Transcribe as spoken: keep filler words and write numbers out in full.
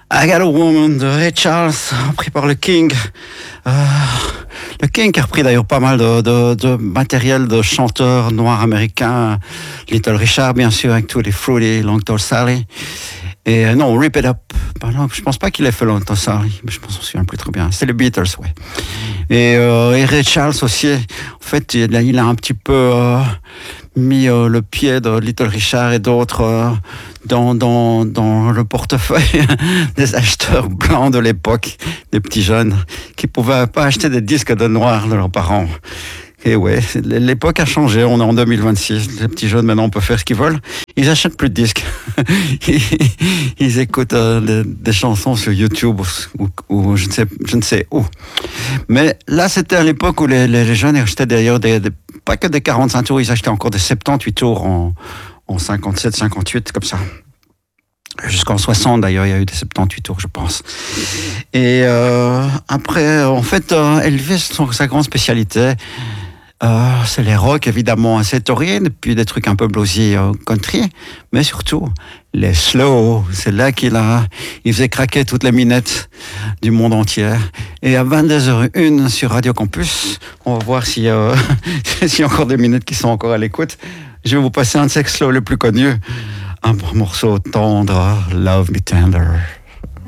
I Got a Woman de Ray Charles, repris par le King. Euh, le King qui a repris d'ailleurs pas mal de, de, de matériel de chanteurs noirs américains. Little Richard, bien sûr, avec tous les Fruity, Long Tall Sally. Et euh, non, Rip It Up. Pardon, je pense pas qu'il ait fait Long Tall Sally, mais je pense qu'on se souvient plus très bien. C'est les Beatles, ouais. Et, euh, et Ray Charles aussi. En fait, il a, il a un petit peu euh, mis euh, le pied de Little Richard et d'autres euh, dans, dans, dans le portefeuille des acheteurs blancs de l'époque, des petits jeunes qui pouvaient pas acheter des disques de noirs de leurs parents. Et ouais, l'époque a changé, on est en deux mille vingt-six, les petits jeunes maintenant on peut faire ce qu'ils veulent, ils achètent plus de disques, ils, ils écoutent euh, des, des chansons sur YouTube ou, ou je, ne sais, je ne sais où. Mais là c'était à l'époque où les, les, les jeunes achetaient d'ailleurs des, des, pas que des quarante-cinq tours, ils achetaient encore des soixante-dix-huit tours en, en cinquante-sept, cinquante-huit comme ça. Jusqu'en soixante d'ailleurs, il y a eu des soixante-dix-huit tours, je pense. Et euh, après, en fait, euh, Elvis, son, sa grande spécialité, euh, c'est les rock évidemment assez taurines, puis des trucs un peu bluesy euh, country, mais surtout les slow. C'est là qu'il a, il faisait craquer toutes les minettes du monde entier. Et à vingt-deux heures une sur Radio Campus, on va voir s'il euh, s'il y a encore des minettes qui sont encore à l'écoute. Je vais vous passer un de ces slow les plus connus. Un morceau tendre, Love Me Tender.